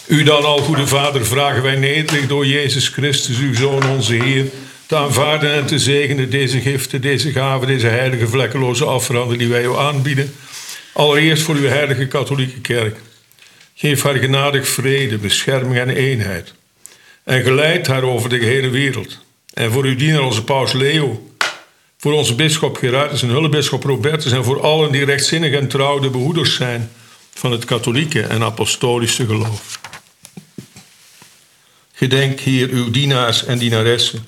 U dan, al goede Vader, vragen wij nederig door Jezus Christus, uw Zoon, onze Heer, te aanvaarden en te zegenen deze giften, deze gaven, deze heilige vlekkeloze offeranden die wij u aanbieden. Allereerst voor uw heilige katholieke kerk. Geef haar genadig vrede, bescherming en eenheid. En geleid haar over de gehele wereld. En voor uw dienaar onze paus Leo, voor onze bisschop Gerardus en hulpbisschop Robertus en voor allen die rechtzinnig en trouw de behoeders zijn van het katholieke en apostolische geloof. Gedenk hier uw dienaars en dienaressen.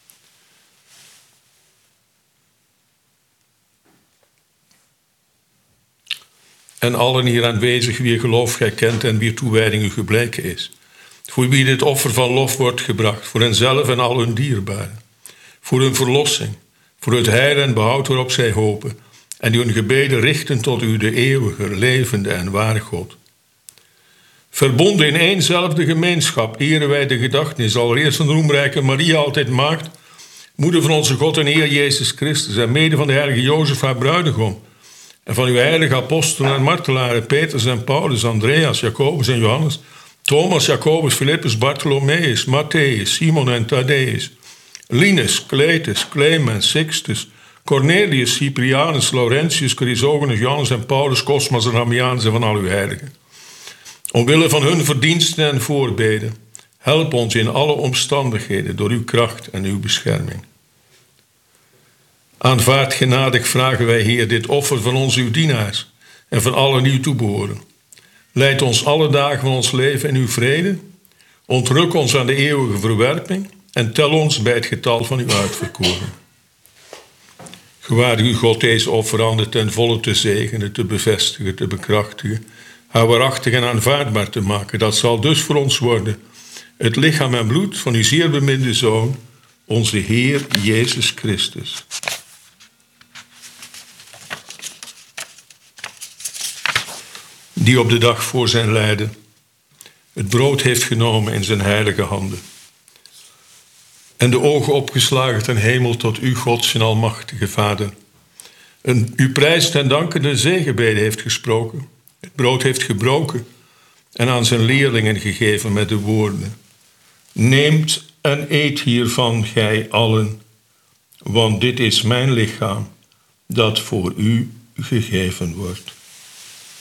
En allen hier aanwezig wie geloof gij kent en wie toewijding u gebleken is. Voor wie dit offer van lof wordt gebracht, voor henzelf en al hun dierbaren. Voor hun verlossing, voor het heil en behoud waarop zij hopen. En die hun gebeden richten tot u, de eeuwige, levende en ware God. Verbonden in éénzelfde gemeenschap eren wij de gedachtenis allereerst van de roemrijke Maria, altijd maagd, moeder van onze God en Heer Jezus Christus, en mede van de heilige Jozef, haar bruidegom, en van uw heilige apostelen en martelaren, Petrus en Paulus, Andreas, Jacobus en Johannes, Thomas, Jacobus, Philippus, Bartholomeus, Matthäus, Simon en Thaddeus, Linus, Cletus, Clemens, Sixtus, Cornelius, Cyprianus, Laurentius, Chrysogonus, Johannes en Paulus, Cosmas en Damianus en van al uw heiligen. Omwille van hun verdiensten en voorbeden, help ons in alle omstandigheden door uw kracht en uw bescherming. Aanvaard genadig vragen wij, Heer, dit offer van ons uw dienaars en van allen die u toebehoren. Leid ons alle dagen van ons leven in uw vrede, ontruk ons aan de eeuwige verwerping en tel ons bij het getal van uw uitverkoren. Gewaardig u, God, deze offeranden ten volle te zegenen, te bevestigen, te bekrachtigen, haar waarachtig en aanvaardbaar te maken. Dat zal dus voor ons worden het lichaam en bloed van uw zeer beminde Zoon, onze Heer Jezus Christus. Die op de dag voor zijn lijden het brood heeft genomen in zijn heilige handen en de ogen opgeslagen ten hemel tot u, God, zijn almachtige Vader, en u prijst en dankende zegenbeden heeft gesproken, het brood heeft gebroken en aan zijn leerlingen gegeven met de woorden: neemt en eet hiervan, gij allen, want dit is mijn lichaam, dat voor u gegeven wordt.